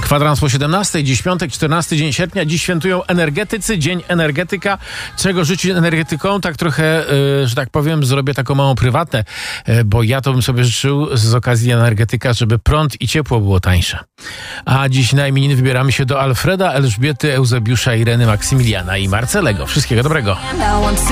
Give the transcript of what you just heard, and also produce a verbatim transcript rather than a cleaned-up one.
Kwadrans po siedemnastej, dziś piątek, czternasty dzień sierpnia. Dziś świętują energetycy, Dzień Energetyka. Czego życzyć energetykom? Tak trochę, yy, że tak powiem, zrobię taką małą prywatę, yy, bo ja to bym sobie życzył z okazji energetyka, żeby prąd i ciepło było tańsze. A dziś na imieniny wybieramy się do Alfreda, Elżbiety, Eusebiusza, Ireny, Maksymiliana i Marcelego. Wszystkiego dobrego.